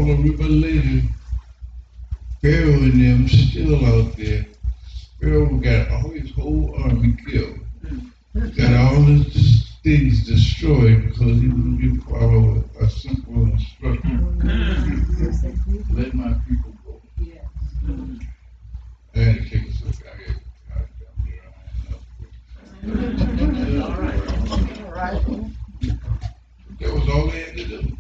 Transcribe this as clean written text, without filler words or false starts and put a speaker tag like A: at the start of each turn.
A: all the river ladies, Pharaoh and them still out there. Pharaoh got all his whole army killed. Got all his things destroyed because he wouldn't follow a simple instruction. Let my people go. I had to take a second. That was all they had to do.